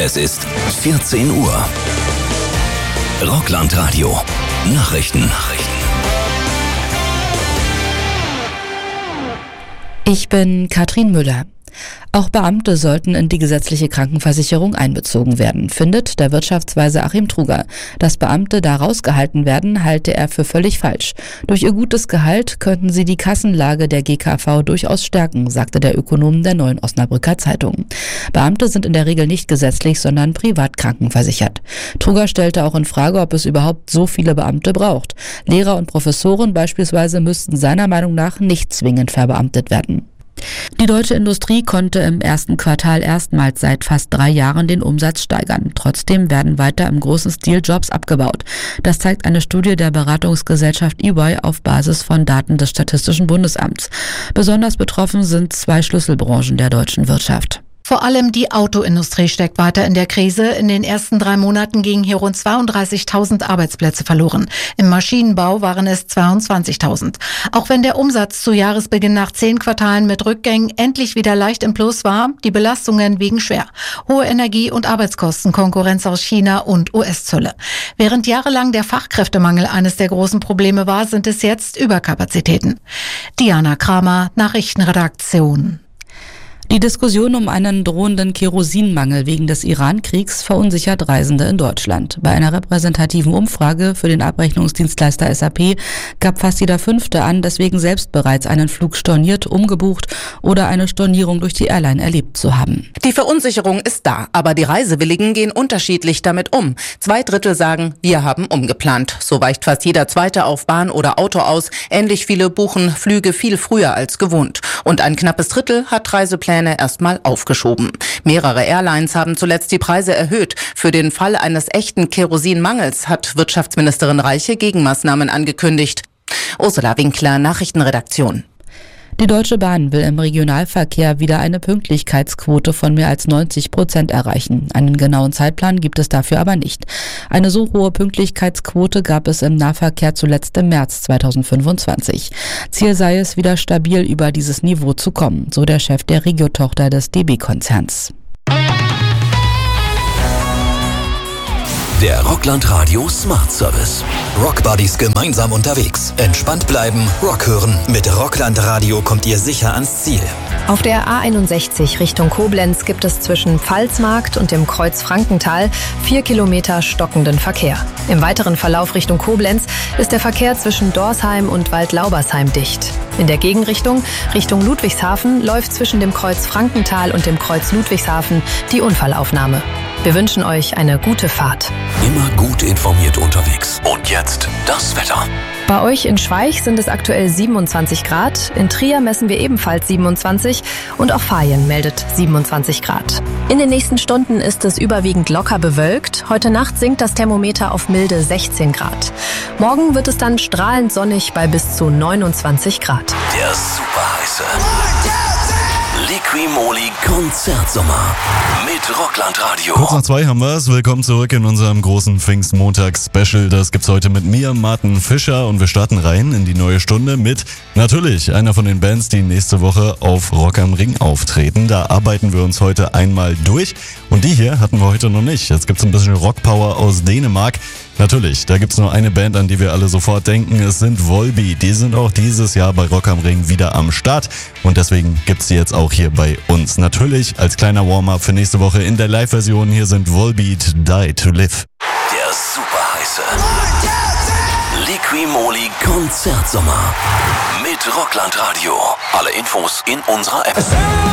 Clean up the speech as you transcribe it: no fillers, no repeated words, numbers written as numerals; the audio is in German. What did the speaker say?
Es ist 14 Uhr. Rockland-Radio. Nachrichten. Ich bin Katrin Müller. Auch Beamte sollten in die gesetzliche Krankenversicherung einbezogen werden, findet der Wirtschaftsweise Achim Truger. Dass Beamte da rausgehalten werden, halte er für völlig falsch. Durch ihr gutes Gehalt könnten sie die Kassenlage der GKV durchaus stärken, sagte der Ökonom der Neuen Osnabrücker Zeitung. Beamte sind in der Regel nicht gesetzlich, sondern privat krankenversichert. Truger stellte auch in Frage, ob es überhaupt so viele Beamte braucht. Lehrer und Professoren beispielsweise müssten seiner Meinung nach nicht zwingend verbeamtet werden. Die deutsche Industrie konnte im ersten Quartal erstmals seit fast 3 Jahren den Umsatz steigern. Trotzdem werden weiter im großen Stil Jobs abgebaut. Das zeigt eine Studie der Beratungsgesellschaft EY auf Basis von Daten des Statistischen Bundesamts. Besonders betroffen sind 2 Schlüsselbranchen der deutschen Wirtschaft. Vor allem die Autoindustrie steckt weiter in der Krise. In den ersten 3 Monaten gingen hier rund 32.000 Arbeitsplätze verloren. Im Maschinenbau waren es 22.000. Auch wenn der Umsatz zu Jahresbeginn nach 10 Quartalen mit Rückgängen endlich wieder leicht im Plus war, die Belastungen wiegen schwer. Hohe Energie- und Arbeitskosten, Konkurrenz aus China und US-Zölle. Während jahrelang der Fachkräftemangel eines der großen Probleme war, sind es jetzt Überkapazitäten. Diana Kramer, Nachrichtenredaktion. Die Diskussion um einen drohenden Kerosinmangel wegen des Iran-Kriegs verunsichert Reisende in Deutschland. Bei einer repräsentativen Umfrage für den Abrechnungsdienstleister SAP gab fast jeder 5. an, deswegen selbst bereits einen Flug storniert, umgebucht oder eine Stornierung durch die Airline erlebt zu haben. Die Verunsicherung ist da, aber die Reisewilligen gehen unterschiedlich damit um. 2/3 sagen, wir haben umgeplant. So weicht fast jeder Zweite auf Bahn oder Auto aus. Ähnlich viele buchen Flüge viel früher als gewohnt. Und ein knappes Drittel hat Reisepläne erstmal aufgeschoben. Mehrere Airlines haben zuletzt die Preise erhöht. Für den Fall eines echten Kerosinmangels hat Wirtschaftsministerin Reiche Gegenmaßnahmen angekündigt. Ursula Winkler, Nachrichtenredaktion. Die Deutsche Bahn will im Regionalverkehr wieder eine Pünktlichkeitsquote von mehr als 90% erreichen. Einen genauen Zeitplan gibt es dafür aber nicht. Eine so hohe Pünktlichkeitsquote gab es im Nahverkehr zuletzt im März 2025. Ziel sei es, wieder stabil über dieses Niveau zu kommen, so der Chef der Regio-Tochter des DB-Konzerns. Der Rockland-Radio Smart Service. Rockbuddies gemeinsam unterwegs. Entspannt bleiben, Rock hören. Mit Rockland-Radio kommt ihr sicher ans Ziel. Auf der A61 Richtung Koblenz gibt es zwischen Pfalzmarkt und dem Kreuz Frankenthal 4 Kilometer stockenden Verkehr. Im weiteren Verlauf Richtung Koblenz ist der Verkehr zwischen Dorsheim und Waldlaubersheim dicht. In der Gegenrichtung, Richtung Ludwigshafen, läuft zwischen dem Kreuz Frankenthal und dem Kreuz Ludwigshafen die Unfallaufnahme. Wir wünschen euch eine gute Fahrt. Immer gut informiert unterwegs. Und jetzt das Wetter. Bei euch in Schweich sind es aktuell 27 Grad, in Trier messen wir ebenfalls 27 und auch Vaihingen meldet 27 Grad. In den nächsten Stunden ist es überwiegend locker bewölkt. Heute Nacht sinkt das Thermometer auf milde 16 Grad. Morgen wird es dann strahlend sonnig bei bis zu 29 Grad. Der superheiße Liqui-Moly Konzertsommer mit Rockland Radio. Kurz nach 2 haben wir es. Willkommen zurück in unserem großen Pfingstmontags-Special. Das gibt's heute mit mir, Martin Fischer, und wir starten rein in die neue Stunde mit natürlich einer von den Bands, die nächste Woche auf Rock am Ring auftreten. Da arbeiten wir uns heute einmal durch und die hier hatten wir heute noch nicht. Jetzt gibt's ein bisschen Rockpower aus Dänemark. Natürlich, da gibt's nur eine Band, an die wir alle sofort denken. Es sind Volbeat. Die sind auch dieses Jahr bei Rock am Ring wieder am Start. Und deswegen gibt's die jetzt auch hier bei uns. Natürlich als kleiner Warm-up für nächste Woche in der Live-Version. Hier sind Volbeat, Die to Live. Der superheiße Liqui-Moly Konzertsommer mit Rockland Radio. Alle Infos in unserer App.